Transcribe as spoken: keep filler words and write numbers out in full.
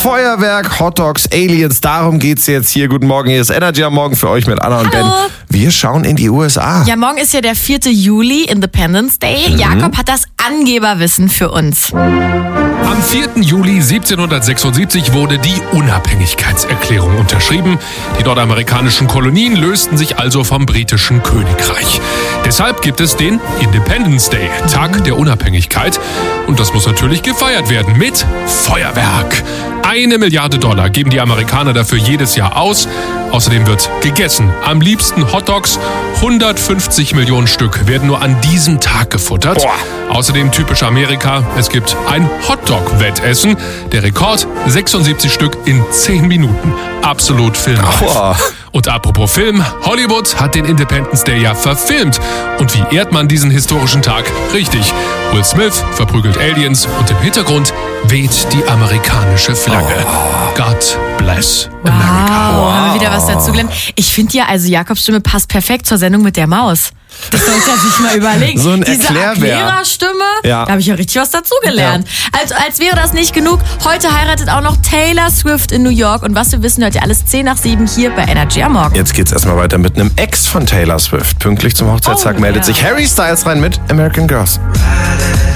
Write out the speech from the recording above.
Feuerwerk, Hotdogs, Aliens, darum geht's jetzt hier. Guten Morgen, hier ist Energy am Morgen für euch mit Anna und Hallo. Ben. Wir schauen in die U S A. Ja, morgen ist ja der vierte Juli, Independence Day. Mhm. Jakob hat das Angeberwissen für uns. Am vierten Juli siebzehnhundertsechsundsiebzig wurde die Unabhängigkeitserklärung unterschrieben. Die nordamerikanischen Kolonien lösten sich also vom britischen Königreich. Deshalb gibt es den Independence Day, Tag der Unabhängigkeit. Und das muss natürlich gefeiert werden mit Feuerwerk. Eine Milliarde Dollar geben die Amerikaner dafür jedes Jahr aus. Außerdem wird gegessen. Am liebsten Hotdogs. hundertfünfzig Millionen Stück werden nur an diesem Tag gefuttert. Boah. Außerdem typisch Amerika, es gibt ein Hotdog-Wettessen. Der Rekord sechsundsiebzig Stück in zehn Minuten. Absolut filmreif. Boah. Und apropos Film, Hollywood hat den Independence Day ja verfilmt. Und wie ehrt man diesen historischen Tag? Richtig, Will Smith verprügelt Aliens und im Hintergrund weht die amerikanische Flagge. Oh. God bless America. Wow, haben wir wieder was dazugelernt. Ich finde ja, also Jakobs Stimme passt perfekt zur Sendung mit der Maus. Das sollte er sich mal überlegen. So ein Diese Erklärbär. Erklärerstimme, Ja. da habe ich ja richtig was dazugelernt. Ja. Also, als wäre das nicht genug, heute heiratet auch noch Taylor Swift in New York. Und was wir wissen, hört ihr alles zehn nach sieben hier bei Energy am Morgen. Jetzt geht's erstmal weiter mit einem Ex von Taylor Swift. Pünktlich zum Hochzeitstag Oh, meldet ja. sich Harry Styles rein mit American Girls.